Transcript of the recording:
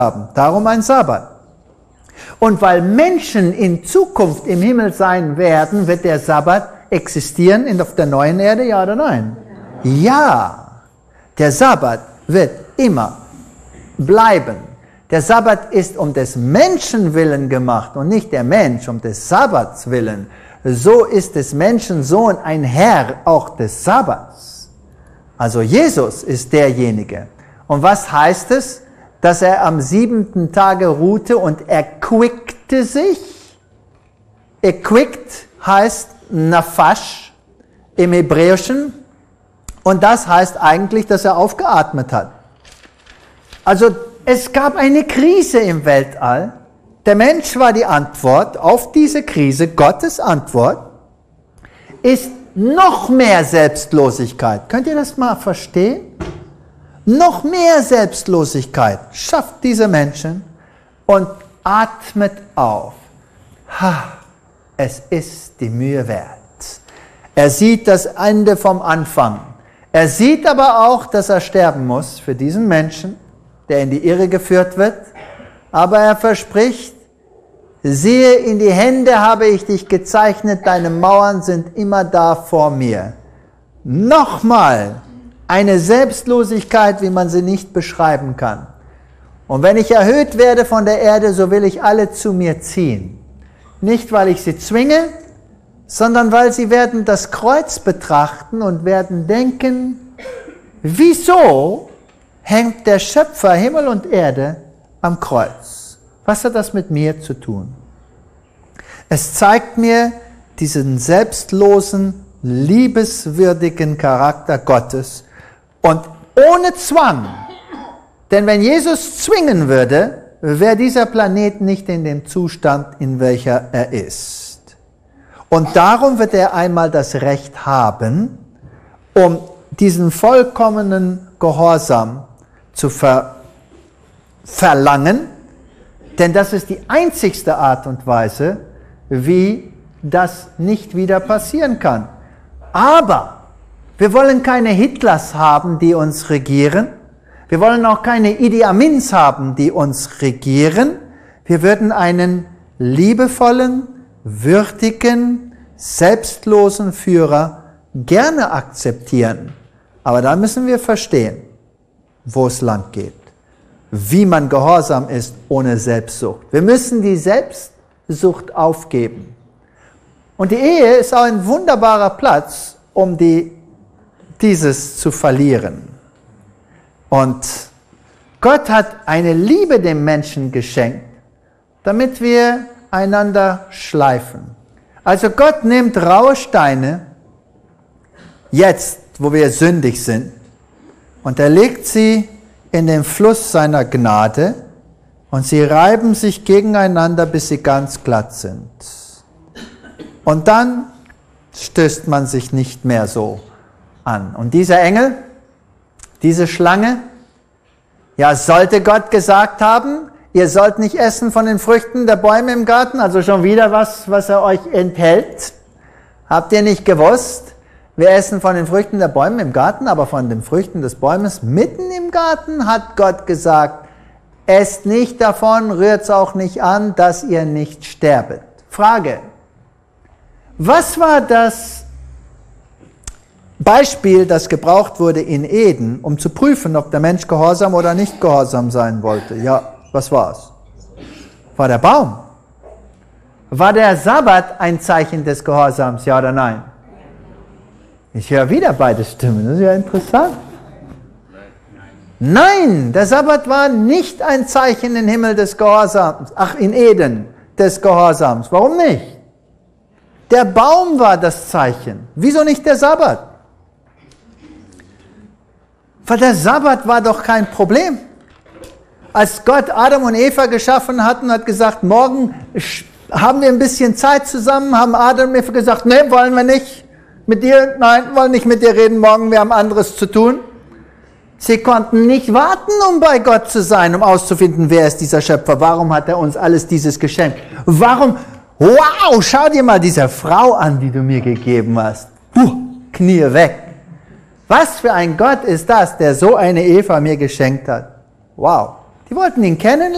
haben. Darum ein Sabbat. Und weil Menschen in Zukunft im Himmel sein werden, wird der Sabbat existieren auf der neuen Erde, ja oder nein? Ja, der Sabbat wird immer bleiben. Der Sabbat ist um des Menschen willen gemacht und nicht der Mensch um des Sabbats willen. So ist des Menschen Sohn ein Herr auch des Sabbats. Also Jesus ist derjenige. Und was heißt es? Dass er am 7. Tage ruhte und erquickte sich. Erquickt heißt Nafash im Hebräischen. Und das heißt eigentlich, dass er aufgeatmet hat. Also es gab eine Krise im Weltall. Der Mensch war die Antwort auf diese Krise. Gottes Antwort ist noch mehr Selbstlosigkeit. Könnt ihr das mal verstehen? Noch mehr Selbstlosigkeit schafft diese Menschen und atmet auf. Es ist die Mühe wert. Er sieht das Ende vom Anfang. Er sieht aber auch, dass er sterben muss für diesen Menschen, der in die Irre geführt wird. Aber er verspricht, siehe, in die Hände habe ich dich gezeichnet, deine Mauern sind immer da vor mir. Nochmal eine Selbstlosigkeit, wie man sie nicht beschreiben kann. Und wenn ich erhöht werde von der Erde, so will ich alle zu mir ziehen. Nicht, weil ich sie zwinge, sondern weil sie werden das Kreuz betrachten und werden denken, wieso hängt der Schöpfer Himmel und Erde am Kreuz? Was hat das mit mir zu tun? Es zeigt mir diesen selbstlosen, liebeswürdigen Charakter Gottes und ohne Zwang. Denn wenn Jesus zwingen würde, wäre dieser Planet nicht in dem Zustand, in welcher er ist. Und darum wird er einmal das Recht haben, um diesen vollkommenen Gehorsam zu verlangen, denn das ist die einzigste Art und Weise, wie das nicht wieder passieren kann. Aber wir wollen keine Hitlers haben, die uns regieren. Wir wollen auch keine Idi Amins haben, die uns regieren. Wir würden einen liebevollen, würdigen, selbstlosen Führer gerne akzeptieren. Aber da müssen wir verstehen, wo es lang geht. Wie man gehorsam ist ohne Selbstsucht. Wir müssen die Selbstsucht aufgeben. Und die Ehe ist auch ein wunderbarer Platz, um dieses zu verlieren. Und Gott hat eine Liebe dem Menschen geschenkt, damit wir einander schleifen. Also Gott nimmt raue Steine, jetzt, wo wir sündig sind, und er legt sie in den Fluss seiner Gnade und sie reiben sich gegeneinander, bis sie ganz glatt sind. Und dann stößt man sich nicht mehr so an. Und dieser Engel, diese Schlange, ja, sollte Gott gesagt haben, ihr sollt nicht essen von den Früchten der Bäume im Garten, also schon wieder was er euch enthält. Habt ihr nicht gewusst? Wir essen von den Früchten der Bäume im Garten, aber von den Früchten des Bäumes mitten im Garten hat Gott gesagt, esst nicht davon, rührt's auch nicht an, dass ihr nicht sterbet. Frage, was war das Beispiel, das gebraucht wurde in Eden, um zu prüfen, ob der Mensch gehorsam oder nicht gehorsam sein wollte? Ja, was war's? War der Baum? War der Sabbat ein Zeichen des Gehorsams, ja oder nein? Ich höre wieder beide Stimmen, das ist ja interessant. Nein, der Sabbat war nicht ein Zeichen im Himmel des Gehorsams, in Eden des Gehorsams. Warum nicht? Der Baum war das Zeichen. Wieso nicht der Sabbat? Weil der Sabbat war doch kein Problem. Als Gott Adam und Eva geschaffen hat und hat gesagt, morgen haben wir ein bisschen Zeit zusammen, haben Adam und Eva gesagt, nee, wollen wir nicht. Mit dir, nein, wollen nicht mit dir reden, morgen, wir haben anderes zu tun. Sie konnten nicht warten, um bei Gott zu sein, um auszufinden, wer ist dieser Schöpfer, warum hat er uns alles dieses geschenkt. Warum, wow, schau dir mal diese Frau an, die du mir gegeben hast. Knie weg. Was für ein Gott ist das, der so eine Eva mir geschenkt hat? Wow, die wollten ihn kennenlernen.